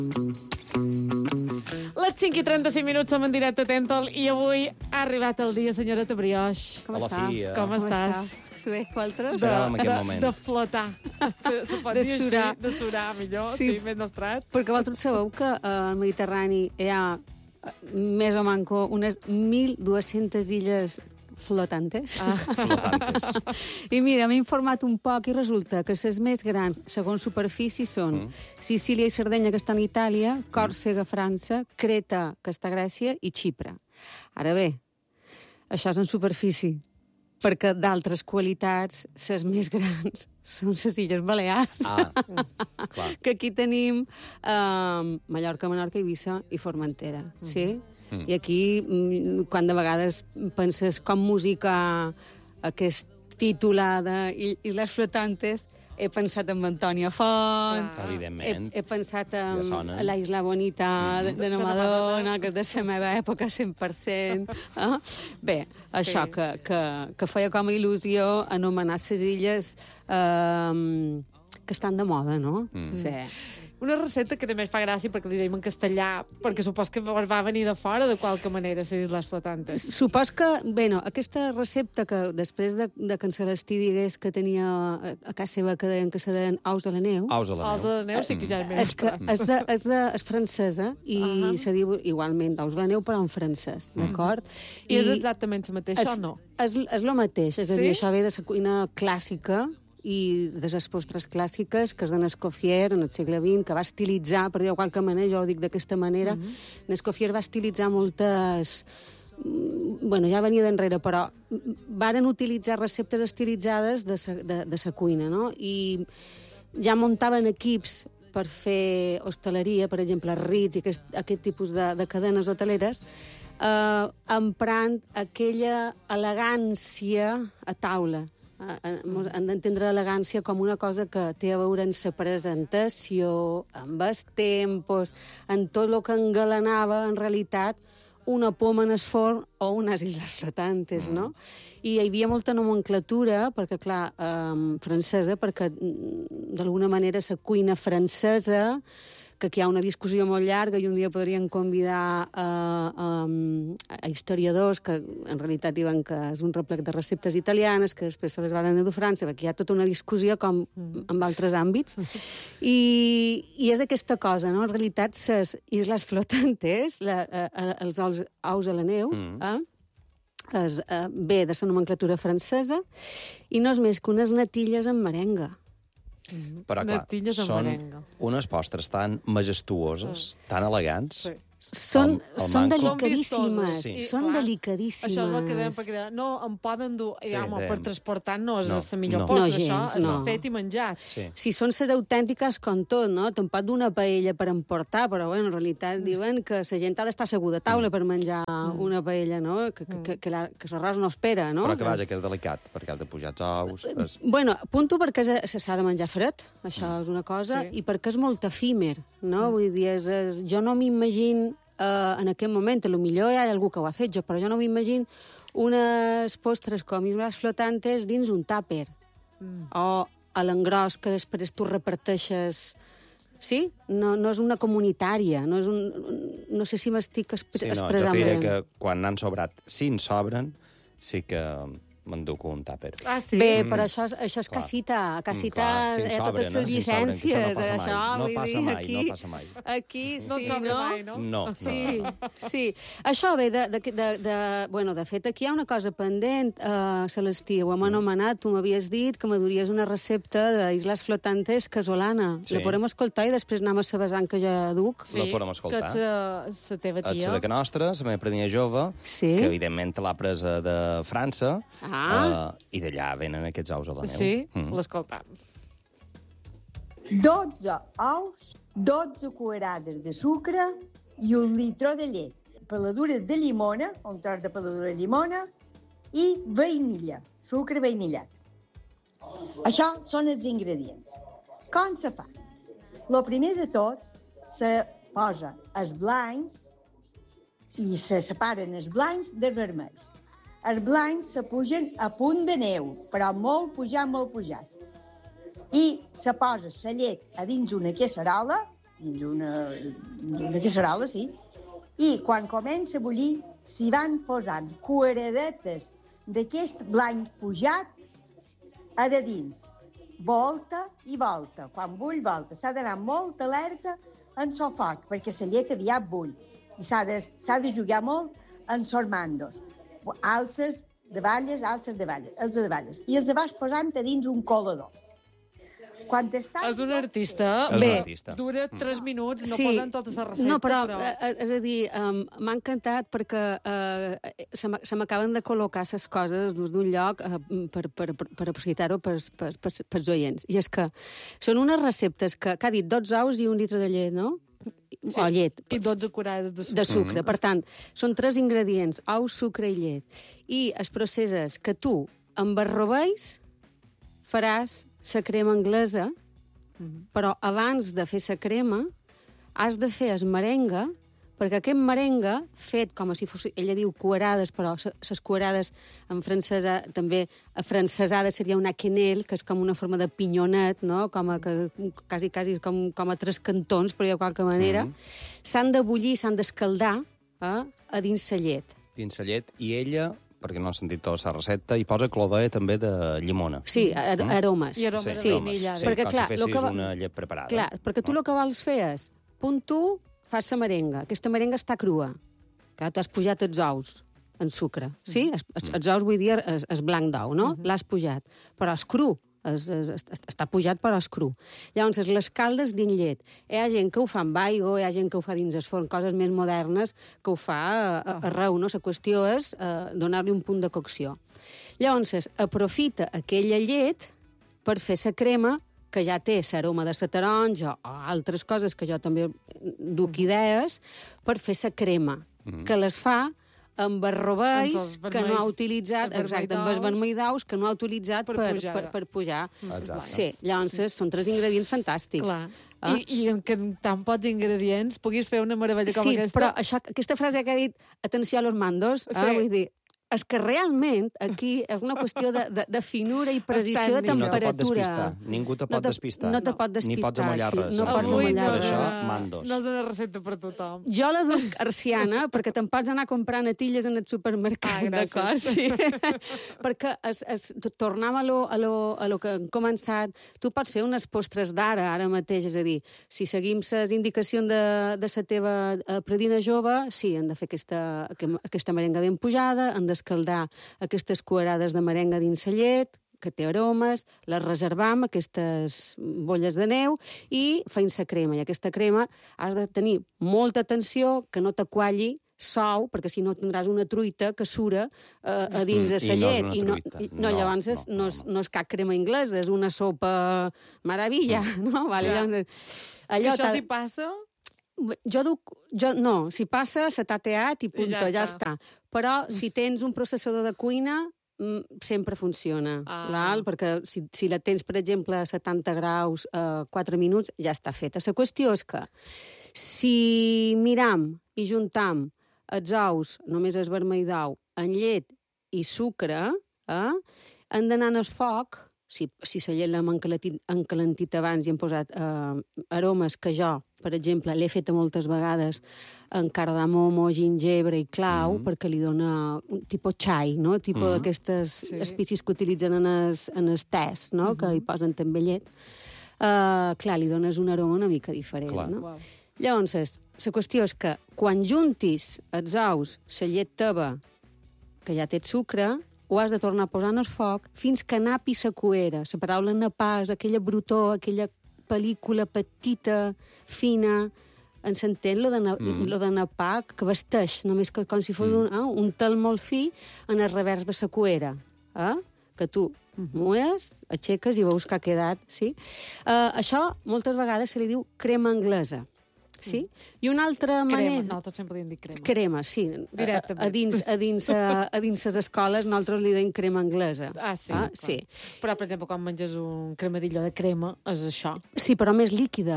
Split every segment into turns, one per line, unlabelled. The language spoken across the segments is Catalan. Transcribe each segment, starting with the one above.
Les 5:35 som en directe a Tentol i avui ha arribat el dia, senyoreta Brioix.
Com està?
Com estàs?
Bé, vosaltres?
Esperàvem aquest moment.
De flotar. Se pot
De
dir així,
surar.
de surar, millor,
Sí.
sí, més nostrat.
Perquè vosaltres sabeu que al Mediterrani hi ha, més o manco, unes 1.200 illes flotantes.
Flotantes.
I mira, m'he informat un poc i resulta que les més grans, segons superfície, són Sicília i Sardenya, que estan a Itàlia, Còrsega, França, Creta, que està a Grècia, i Xipre. Ara bé, això és en superfície, perquè d'altres qualitats, les més grans són les Illes Balears.
Clar.
Que aquí tenim Mallorca, Menorca, Eivissa i Formentera, sí? I aquí, quan de vegades penses com musicar aquest titulada Illes Flotantes, he pensat en Antònia Font,
Evidentment.
he pensat en
Ja sona.
La Isla Bonita de la Madonna, que és de la meva època 100%. Bé, això, que feia com a il·lusió anomenar les illes que estan de moda, no? Sí.
Una recepta que també fa gràcia perquè li dèiem en castellà, perquè supos que va venir de fora de qualque manera, les Isles Flotantes.
Supos que, bueno, aquesta recepta que després de que en Celestí digués que tenia a casa seva que deien que se deien aus de la neu,
Aus de la
Els
neu.
de neu sí que ja és més
és que
nostrat.
és francesa i se diu igualment aus de la neu però en francès, d'acord?
I és exactament la mateixa o no?
És el mateix, és a dir, això ve de la cuina clàssica i de les postres clàssiques que és d'en Escoffier en el segle XX, que va estilitzar, per dir-ho de qualque manera, jo ho dic d'aquesta manera, Escoffier va estilitzar moltes... Bueno, ja venia d'enrere, però varen utilitzar receptes estilitzades de sa cuina, no? I ja muntaven equips per fer hostaleria, per exemple, Ritz i aquest tipus de cadenes hoteleres, emprant aquella elegància a taula. Han d'entendre l'elegància com una cosa que té a veure en la presentació, amb els tempos, en tot el que engalanava, en realitat, una poma en el forn o unes illes flotantes, no? I hi havia molta nomenclatura, perquè, clar, francesa, perquè, d'alguna manera, la cuina francesa, que aquí hi ha una discussió molt llarga i un dia podrien convidar a historiadors que en realitat diuen que és un replec de receptes italianes que després se les van dur a França, perquè hi ha tota una discussió com en altres àmbits. I és aquesta cosa, no? En realitat, les Isles Flotantes, els aus a la neu, ve de la nomenclatura francesa i no és més que unes natilles amb merenga.
Però, clar,
Natilles amb
són
merenga.
unes postres tan majestuoses, tan elegants.
Sí.
Són
manco.
delicadíssimes,
Sí.
són
Clar,
delicadíssimes.
Això és el que deien, perquè deien, no, em poden dur...
Sí,
home,
deien.
per transportar no és
No,
la millor
no.
postre,
No,
això
gens,
és
no.
fet i menjat.
Sí.
Si són les autèntiques com tot, no? Te'n pot dur una paella per emportar, però bueno, en realitat diuen que la gent ha d'estar asseguda a taula per menjar una paella, no? Que l'arròs no espera, no?
Però que vaja, que és delicat, perquè has de pujar els ous.
Bueno, apunto perquè s'ha de menjar fred, això és una cosa,
Sí.
i perquè és molt efímer, no? Vull dir, jo no m'imagino en aquest moment, potser hi ha algú que ho ha fet, però jo no m'imagino unes postres com Isles Flotantes dins un tàper, o a l'engròs que després tu reparteixes... Sí? No és una comunitària, no és no sé si m'estic
Sí, no,
expressant
jo diré
bé.
que quan n'han sobrat, si en sobren, sí que m'enduco un tàper.
Ah, sí?
Bé, però això és
Clar.
casita
Clar, si en
totes
sobren,
les
si en sobren, que
llicències,
això no passa mai.
això,
No
vull
passa
dir,
mai,
aquí...
no passa mai.
Aquí
No
sí,
et sobra
no?
mai, no?
No,
Sí, sí. Això ve bueno, de fet, aquí hi ha una cosa pendent, Celestí, ho hem anomenat, tu m'havies dit que m'adories una recepta d'Isles Flotantes casolana.
Sí.
La podem escoltar i després anem a la vessant que ja duc?
La podem escoltar.
Que ets la teva
Ets
tia.
la que nostra, la meva predina jove,
Sí.
que evidentment te l'ha presa de França, i d'allà venen aquests aus a la neu.
Sí? L'escoltam.
12 ous, 12 cuerades de sucre i un litre de llet, peladures de llimona, un tros de peladura de llimona, i vainilla, sucre vainillat. Això són els ingredients. Com se fa? Lo primer de tot, se posa els blancs i se separen els blancs dels vermells. Els blancs se pugen a punt de neu, però molt pujats. I se posa la llet a dins una casserola dins una casserola, sí, i quan comença a bullir s'hi van posant cueradetes d'aquest blanc pujat a de dins. Volta i volta. Quan bull, volta. S'ha d'anar molt alerta en el foc, perquè la llet aviat bull. I s'ha de jugar molt en els mandos. Alces de balles, alces de balles, els de balles. I els vas posant a dins un colador. Quan està...
És un artista.
És un artista.
Dura 3 minuts, no
Sí.
posen tota la recepta,
No, però,
però...
és a dir, m'ha encantat perquè se m'acaben de col·locar les coses d'un lloc per aprofitar-ho pels oients. I és que són unes receptes que ha dit 12 ous i 1 litre de llet, no?
Sí.
O llet.
I 12 curades de sucre.
De sucre. Per tant, són 3 ingredients, ous, sucre i llet. I el procés és que tu embarrobeis, faràs la crema anglesa, però abans de fer la crema has de fer el merengue, perquè aquest merengue, fet com si fos, ella diu cuerades, però les cuerades en francès també afrancesada seria una quenelle, que és com una forma de pinyonet, no? Quasi com a 3 cantons, però de qualque manera. S'han de bullir, s'han d'escaldar a dins la llet.
Dins la llet, i ella, perquè no han sentit tota la recepta, hi posa clovella també de llimona.
Sí, aromes.
I aromes
Sí,
de
aromes.
vainilla.
Sí,
Perquè,
com
clar,
si
lo
fessis
que va-
una llet preparada.
Clar, perquè tu el que vols fer és, punt 1, fas la merenga. Aquesta merenga està crua. Clar, tu has pujat els ous en sucre, sí? Els ous, vull dir, és blanc d'ou, no? L'has pujat. Però és cru. Està pujat, però és cru. Llavors, les caldes dins llet. Hi ha gent que ho fa amb aigua, hi ha gent que ho fa dins el forn, coses més modernes que ho fa arreu, no? La qüestió és donar-li un punt de cocció. Llavors, aprofita aquella llet per fer la crema que ja té l'aroma de la taronja o altres coses que jo també duc idees, per fer la crema, que les fa amb barrovells que no ha utilitzat, exacte, amb els vermell d'aus que no ha utilitzat per pujar.
Exacte.
Sí, llavors són 3 ingredients fantàstics.
Clar. I que amb tan pocs ingredients puguis fer una meravella com
Sí,
aquesta.
però aquesta frase que ha dit, atenció a los mandos, vull dir, és que realment aquí és una qüestió de finura i precisió de
tècnic.
I no te pot
temperatura.
despistar. Ningú te pot despistar.
No te pot despistar.
Ni pots amollar
aquí.
res.
No pots
Avui
amollar
Per
res.
això, mandos.
No és una recepta per tothom.
Jo la duc arciana, perquè te'n pots anar a comprar natilles en el supermercat,
gràcies.
d'acord? Sí. Perquè tornàvem a lo que hem començat. Tu pots fer unes postres d'ara, ara mateix, és a dir, si seguim les indicacions de la teva predina jove, sí, hem de fer aquesta merenga ben pujada, hem d'escaldar aquestes cuerades de merenga dins la llet, que té aromes, les reservam, aquestes bolles de neu, i feim la crema. I aquesta crema has de tenir molta atenció, que no te qualli sou, perquè si no tindràs una truita que sura a dins de la llet.
I no és una truita.
Llavors no és cap crema anglesa, és una sopa meravella, no? Vale, llavors,
Això s'hi passa?
No, si passa, se t'ha teat i punto, ja està. Però si tens un processador de cuina, sempre funciona, perquè si la tens, per exemple, a 70 graus 4 minuts, ja està feta. La qüestió és que si miram i juntam els ous, només el vermell d'ou, en llet i sucre, han d'anar al foc. Si la llet l'hem encalentit abans i hem posat aromes que jo, per exemple, l'he fet moltes vegades en cardamomo, gingebre i clau, perquè li dona un tipus xai, no? Tipus d'aquestes espècies que utilitzen en els tés, no? Que hi posen també llet. Clar, li dones un aroma una mica diferent, no? Llavors, la qüestió és que quan juntis els ous, la llet teva, que ja té el sucre, ho has de tornar a posar en el foc fins que napi la cuera. La paraula napar és aquella brutor, aquella pel·lícula petita, fina. En s'entén, lo de napar, que vesteix, només que com si fos un tel molt fi en el revers de la cuera. Que tu mues, aixeques i veus que ha quedat. Sí? Això moltes vegades se li diu crema anglesa. Sí? I una altra manera...
Crema, nosaltres sempre diem dir crema.
Crema, sí.
Directament.
A dins les escoles nosaltres li deim crema anglesa.
Sí.
Sí.
Però, per exemple, quan menges un cremadillo de crema, és això.
Sí, però més líquida.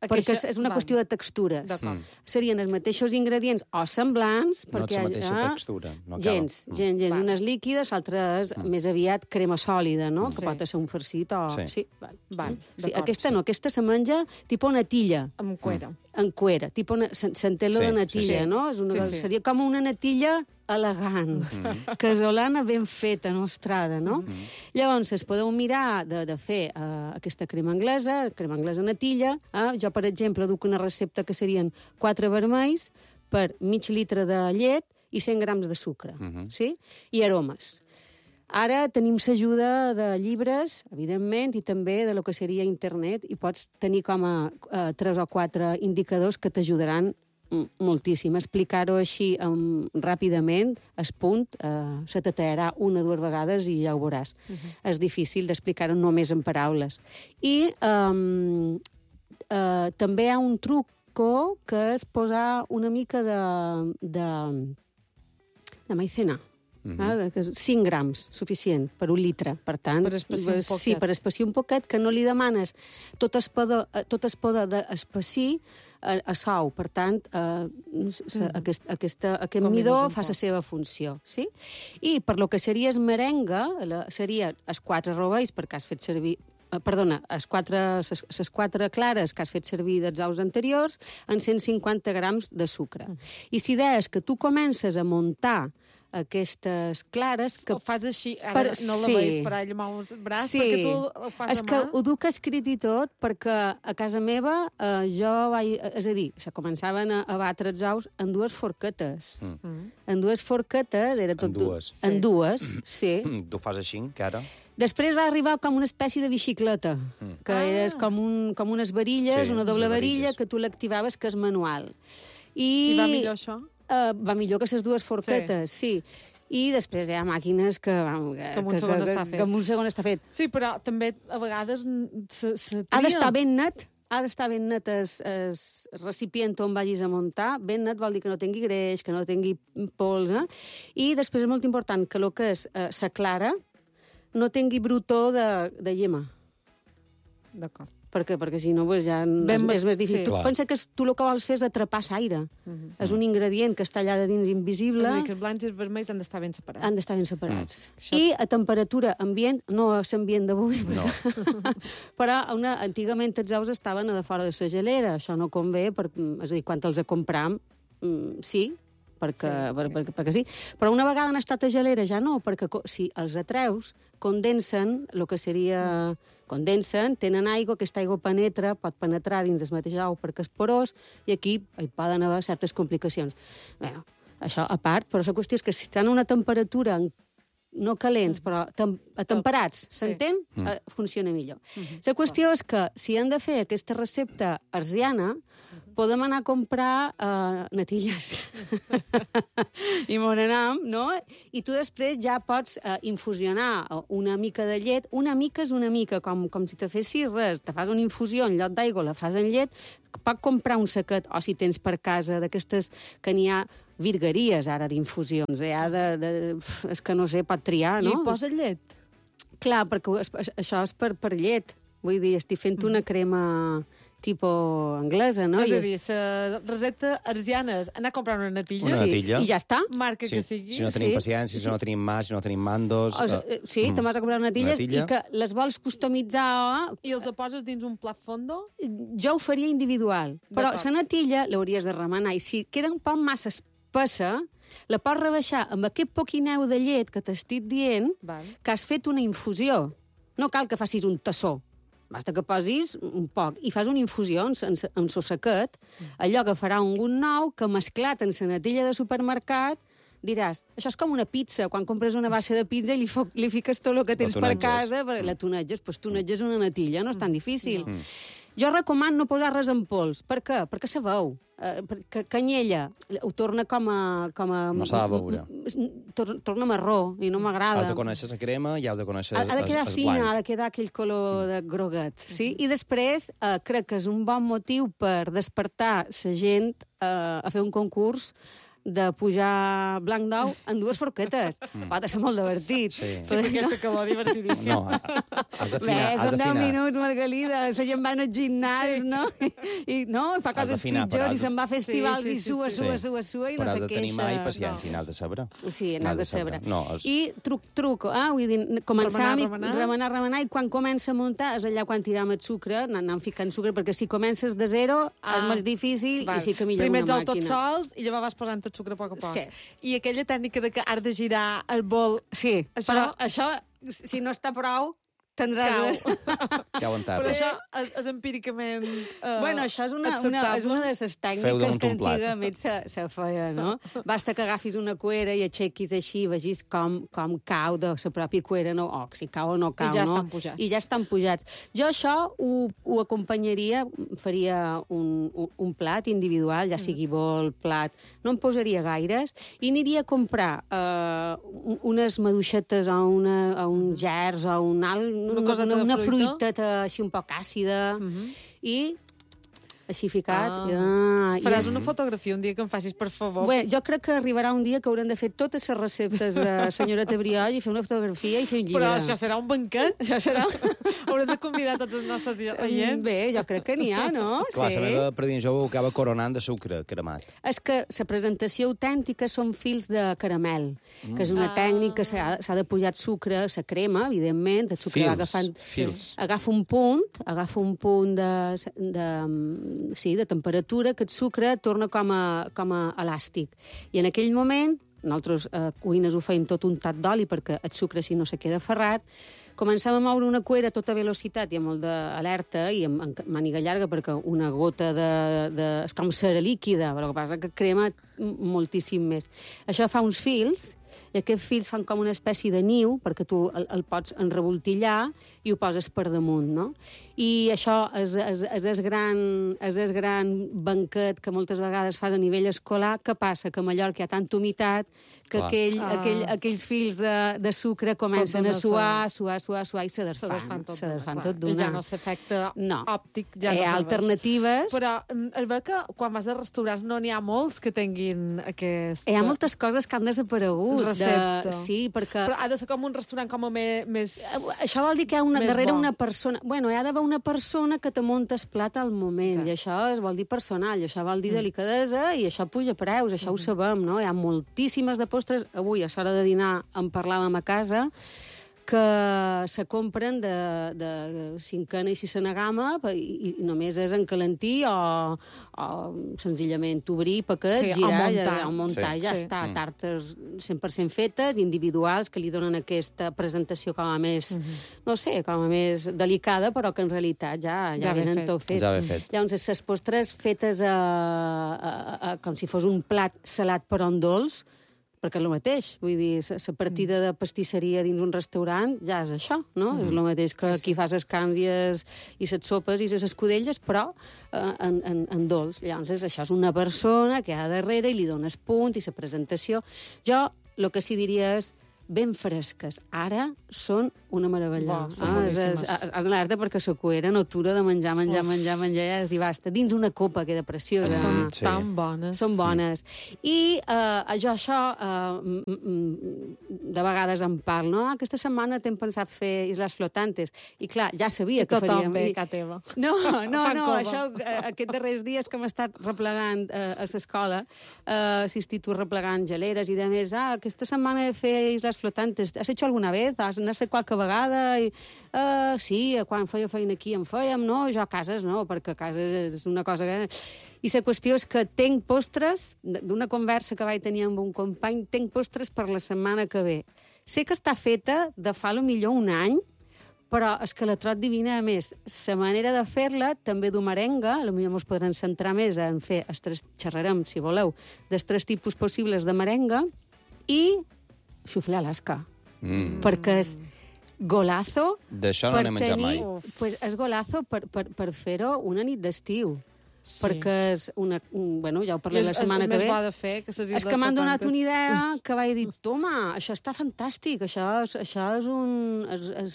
perquè és una qüestió de textures. Serien els mateixos ingredients o semblants,
no
perquè...
No és la mateixa textura. No
gens. Unes líquides, altres més aviat crema sòlida, no? Que pot ser un farcit o... Sí. Aquesta no, aquesta se menja tipus natilla.
Amb cuera.
En cuera, s'entén de natilla, no? Seria com una natilla elegant, casolana ben feta, nostrada, no? Llavors, es podeu mirar de fer aquesta crema anglesa natilla. Jo, per exemple, duc una recepta que serien 4 vermells per mig litre de llet i 100 grams de sucre, sí? I aromes. Ara tenim l'ajuda de llibres, evidentment, i també de lo que seria internet, i pots tenir com a 3 o 4 indicadors que t'ajudaran moltíssim. Explicar-ho així ràpidament, es punt, se t'atallarà 1 o 2 vegades i ja ho veuràs. És difícil d'explicar-ho només en paraules. I també hi ha un truco que és posar una mica de maizena. 5 grams, suficient, per 1 litre. Per tant,
per espessir un poquet.
Sí, per espessir un poquet, que no li demanes tot es poda d'espessir a sou. Per tant, aquest midó fa la seva funció. Sí? I per lo que seria el merengue, seria els 4 rovells perquè has fet servir... Perdona, les 4 clares que has fet servir dels ous anteriors en 150 grams de sucre. I si deies que tu comences a muntar aquestes clares...
Que ho fas així, ara no la veus per allà amb el braç, perquè tu ho fas a mà.
És que ho duc escrit i tot, perquè a casa meva jo vaig... És a dir, se començaven a batre els ous en 2 forquetes. En 2 forquetes, era tot... En dues, sí.
Tu fas així, encara?
Després va arribar com una espècie de bicicleta, que és com unes varilles, una doble varilla, que tu l'activaves, que és manual.
I va millor això?
Va millor que les 2 forquetes, sí. I després hi ha màquines que
en un
segon està fet.
Sí, però també a vegades se tria.
Ha d'estar ben net. Ha d'estar ben net el recipient on vagis a muntar. Ben net vol dir que no tingui greix, que no tingui pols. I després és molt important que el que és la clara no tingui brutó de llema.
D'acord.
Perquè si no, ja és més difícil. Tu pensa que tu el que vols fer és atrapar l'aire. És un ingredient que està allà de dins invisible.
És a dir, que els blancs i els vermells han d'estar ben separats.
Han d'estar ben separats. I a temperatura ambient, no a l'ambient d'avui, però antigament els ous estaven a de fora de la gelera. Això no convé, és a dir, quan els compram, sí, perquè sí. Però una vegada han estat a gelera ja no, perquè si els atreus, condensen, el que seria... Condensen, tenen aigua, aquesta aigua penetra, pot penetrar dins el mateix ou perquè és porós, i aquí hi poden haver certes complicacions. Bé, això a part, però la qüestió és que si estan a una temperatura no calents, però atemperats, s'entén? Funciona millor. La qüestió és que si han de fer aquesta recepta arsiana, podem anar a comprar natilles. I me n'anam, no? I tu després ja pots infusionar una mica de llet. Una mica és una mica, com si te fessis res. Te fas una infusió en lloc d'aigua, la fas en llet, pots comprar un saquet, o si tens per casa d'aquestes que n'hi ha virgueries ara d'infusions. És que no sé, pot triar, no?
I posa llet?
Clar, perquè això és per llet. Vull dir, estic fent una crema tipus anglesa, no?
És a dir, la recepta arsiana és anar a comprar una natilla.
Una natilla.
I ja està.
Marca que sigui.
Si no tenim paciència, si no tenim mà, si no tenim mandos...
Sí, te vas a comprar natilles i que les vols customitzar...
I els poses dins un plat fondo?
Jo ho faria individual. Però la natilla l'hauries de remenar i si queda un poc massa espessa, la pots rebaixar amb aquest poquineu de llet que t'estic dient que has fet una infusió. No cal que facis un tassó. Basta que posis un poc i fas una infusió en el saquet, allò agafarà un gust nou que mesclat en la natilla de supermercat diràs, això és com una pizza, quan compres una bassa de pizza i li fiques tot el que tens per casa, la tonetges, doncs tonetges una natilla, no és tan difícil. Jo recomano no posar res en pols. Per què? Perquè se veu. Perquè canyella ho torna com a...
No s'ha de veure.
Torna marró i no m'agrada.
Has de conèixer la crema i has de conèixer el
ha de quedar fina,
blanc.
ha de quedar aquell color de groguet. Sí? I després crec que és un bon motiu per despertar la gent a fer un concurs de pujar blanc d'ou en 2 forquetes. Pot ser molt divertit.
Sí, perquè aquesta calor divertidíssima.
No, has d'afinar.
Bé, són 10 minuts, Margalida. La gent va al gimnàs, no? I fa coses pitjors i se'n va a festivals i sua i no se queixa.
Però has de tenir mai paciència i n'has de saber.
Sí, n'has de saber.
No,
I truc, vull dir, començar remenar, i quan comença a muntar és allà quan tiram el sucre, anem ficant sucre, perquè si comences de zero és més difícil i sí que millor
primer
una
màquina. Primer tot sols i llavors vas posant el sucre a poc a poc. Sí. I aquella tècnica de que has de girar el bol...
Sí, però això, si no està prou, tindràs...
Cau en
Però això és empíricament
Bueno, això és una de les tècniques que antigament se feia, no? Basta que agafis una cuera i aixequis així, vegis com cau de la pròpia cuera, no? O si cau o no cau,
I ja
no?
estan pujats.
I ja estan pujats. Jo això ho acompanyaria, faria un plat individual, ja sigui bol, plat, no em posaria gaires, i aniria a comprar unes maduixetes o un gers o una fruiteta així un poc àcida i així ficat.
Faràs una fotografia un dia que em facis, per favor.
Bé, jo crec que arribarà un dia que haurem de fer totes les receptes de senyoreta Briol i fer una fotografia i fer un llibre.
Però això serà un banquet?
Això serà...
Haurem de convidar tots els nostres oients.
Bé, jo crec que n'hi ha, no?
Clar, la meva predinja ho acaba coronant de sucre cremat.
És que la presentació autèntica són fils de caramel, que és una tècnica, s'ha de pujar sucre, la crema, evidentment, el sucre va agafant... Agafa un punt de temperatura, que el sucre torna com a elàstic. I en aquell moment, nosaltres cuines ho feim tot untat d'oli perquè el sucre, si no se queda ferrat, comencem a moure una cuera a tota velocitat i amb molt d'alerta i amb màniga llarga perquè una gota és com cera líquida, però el que passa que crema moltíssim més. Això fa uns fils i aquests fils fan com una espècie de niu perquè tu el pots enrevoltillar i ho poses per damunt, no? I això és el gran banquet que moltes vegades fas a nivell escolar. Què passa? Que a Mallorca hi ha tanta humitat que aquells fils de sucre comencen a suar i se desfan tot d'una.
Ja no s'efecte òptic.
Hi ha alternatives.
Però es veu que quan vas a restaurants no n'hi ha molts que tinguin aquest...
Hi ha moltes coses que han desaparegut.
Recepta.
Sí, perquè...
Però ha de ser com un restaurant com a més...
Això vol dir que hi ha darrere una persona... Bueno, hi ha d'haver una persona que te munta el plat al moment, i això vol dir personal, i això vol dir delicadesa, i això puja preus, això ho sabem, no? Hi ha moltíssimes de postres. Avui, a l'hora de dinar, en parlàvem a casa, que se compren de cinquena i sisena gamma i només és en calentí o senzillament obrir paquet, girar, o muntar, ja està. Tartes 100% fetes, individuals, que li donen aquesta presentació com a més, no sé, com a més delicada, però que en realitat ja venen tot fet. Llavors, les postres fetes com si fos un plat salat però en dolç, perquè és el mateix, vull dir, la partida de pastisseria dins un restaurant ja és això, no? És el mateix que aquí fas les cans i les sopes i les escudelles, però en dolç. Llavors, això és una persona que hi ha darrere i li dones punt i la presentació. Jo el que sí diria és ben fresques. Ara són una meravella. Has d'anar-te perquè la cuera no atura de menjar, i basta. Dins una copa queda preciosa.
Són tan bones.
Són bones. I jo això de vegades em parlo, no? Aquesta setmana t'hem pensat fer Islas Flotantes. I clar, ja sabia que faríem...
Tothom ve a teva.
No, això, aquests darrers dies que hem estat replegant a l'escola, assistit replegant geleres i de més, aquesta setmana he de fer Islas Flotantes. ¿Has hecho alguna vez? N'has fet qualque vegada? Sí, quan feia feina aquí en fèiem, no? Jo a cases no, perquè a cases és una cosa que... I la qüestió és que tenc postres, d'una conversa que vaig tenir amb un company, tenc postres per la setmana que ve. Sé que està feta de fa millor un any, però és que la trot divina, a més, la manera de fer-la també du merenga, potser ens podran centrar més en fer, xerrarem, si voleu, dels 3 tipus possibles de merenga, i xuflé Alaska. Perquè és golazo...
D'això no n'he menjat mai.
Pues és golazo per fer-ho una nit d'estiu. Sí. Perquè és una... Bueno, ja ho parlem la setmana que ve.
És més bo de fer que ses
És que m'han donat una idea que vaig dir, toma, això està fantàstic, això és un...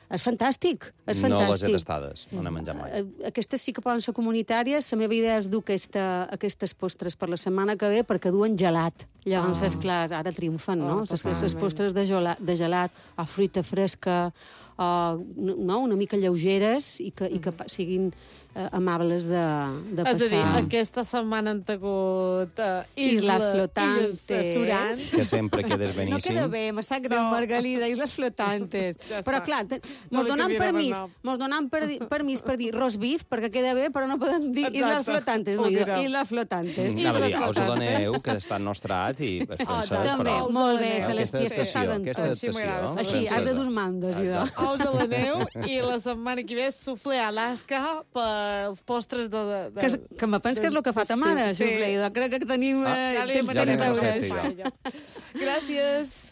És fantàstic, és fantàstic.
No les he tastades, no n'he menjat mai.
Aquestes sí que poden ser comunitàries. La meva idea és dur aquestes postres per la setmana que ve perquè duen gelat. Llavors, esclar, ara triomfen, no? Les postres de gelat, o fruita fresca, no? Una mica lleugeres i que siguin amables de passar.
És a dir, aquesta setmana han tingut
Islas Flotantes.
Que sempre quedes beníssim.
No queda bé, me sap greu, Margalida, Islas Flotantes. Però, clar, mos donen permís per dir roast beef, perquè queda bé, però no podem dir Islas Flotantes. No, Islas Flotantes.
Anava a dir, us ho doneu, que està nostrat i francès,
també,
però...
molt bé, se les ties que estaven tots. Així, has de dur mandos, idò.
Ous a la neu, i la setmana que ve suflé a Alaska pels postres de...
Que me penso que és el que fa ta mare, suflé. Crec que tenim temps per
ja
veure
recepta,
això.
Gràcies.